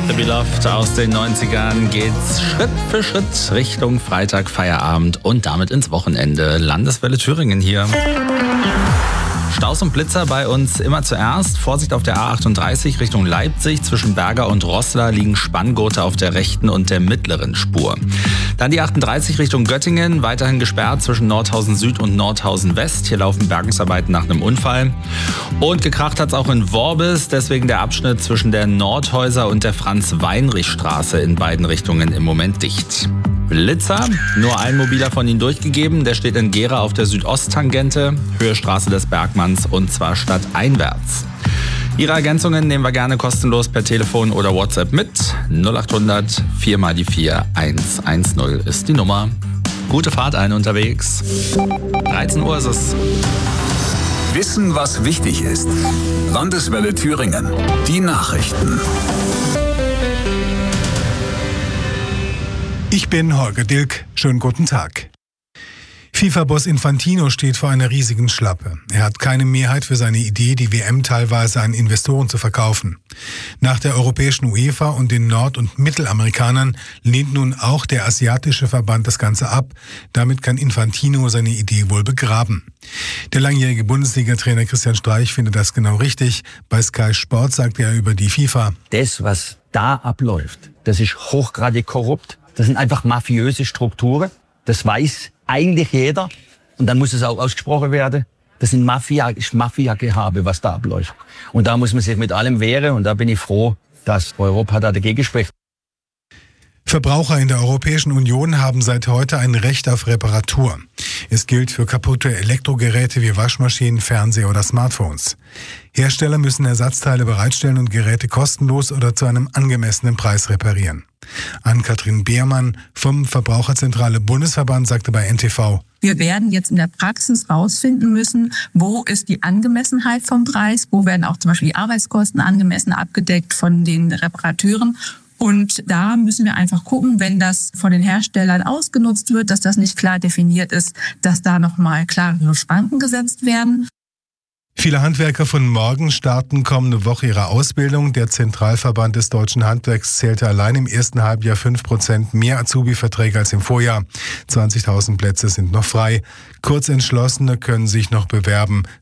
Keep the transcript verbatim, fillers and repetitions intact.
The Beloved aus den neunzigern geht's Schritt für Schritt Richtung Freitag, Feierabend und damit ins Wochenende. Landeswelle Thüringen hier. Staus und Blitzer bei uns immer zuerst. Vorsicht auf der A achtunddreißig Richtung Leipzig. Zwischen Berger und Roßla liegen Spanngurte auf der rechten und der mittleren Spur. Dann die achtunddreißig Richtung Göttingen. Weiterhin gesperrt zwischen Nordhausen Süd und Nordhausen West. Hier laufen Bergungsarbeiten nach einem Unfall. Und gekracht hat's auch in Worbis. Deswegen der Abschnitt zwischen der Nordhäuser und der Franz-Weinrich-Straße in beiden Richtungen im Moment dicht. Blitzer, nur ein mobiler von Ihnen durchgegeben. Der steht in Gera auf der Südosttangente, Höhe Straße des Bergmanns und zwar stadteinwärts. Ihre Ergänzungen nehmen wir gerne kostenlos per Telefon oder WhatsApp mit. null achthundert vier mal die vier eins eins null ist die Nummer. Gute Fahrt ein unterwegs. dreizehn Uhr ist es. Wissen, was wichtig ist. Landeswelle Thüringen. Die Nachrichten. Ich bin Holger Dilk. Schönen guten Tag. FIFA-Boss Infantino steht vor einer riesigen Schlappe. Er hat keine Mehrheit für seine Idee, die W M teilweise an Investoren zu verkaufen. Nach der europäischen UEFA und den Nord- und Mittelamerikanern lehnt nun auch der asiatische Verband das Ganze ab. Damit kann Infantino seine Idee wohl begraben. Der langjährige Bundesliga-Trainer Christian Streich findet das genau richtig. Bei Sky Sport sagt er über die FIFA: Das, was da abläuft, das ist hochgradig korrupt. Das sind einfach mafiöse Strukturen. Das weiß eigentlich jeder. Und dann muss es auch ausgesprochen werden. Das sind Mafia, ist Mafia-Gehabe, was da abläuft. Und da muss man sich mit allem wehren. Und da bin ich froh, dass Europa da dagegen spricht. Verbraucher in der Europäischen Union haben seit heute ein Recht auf Reparatur. Es gilt für kaputte Elektrogeräte wie Waschmaschinen, Fernseher oder Smartphones. Hersteller müssen Ersatzteile bereitstellen und Geräte kostenlos oder zu einem angemessenen Preis reparieren. Ann-Kathrin Beermann vom Verbraucherzentrale Bundesverband sagte bei N T V: Wir werden jetzt in der Praxis rausfinden müssen, wo ist die Angemessenheit vom Preis, wo werden auch zum Beispiel die Arbeitskosten angemessen abgedeckt von den Reparateuren. Und da müssen wir einfach gucken, wenn das von den Herstellern ausgenutzt wird, dass das nicht klar definiert ist, dass da nochmal klare Schranken gesetzt werden. Viele Handwerker von morgen starten kommende Woche ihre Ausbildung. Der Zentralverband des deutschen Handwerks zählte allein im ersten Halbjahr fünf Prozent mehr Azubi-Verträge als im Vorjahr. zwanzigtausend Plätze sind noch frei. Kurzentschlossene können sich noch bewerben.